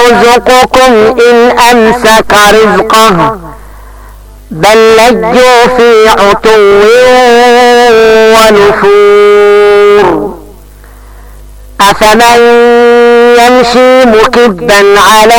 يرزقكم إن أمسك رزقه بل لجوا في عتو ونفور. أفمن يمشي مكبا على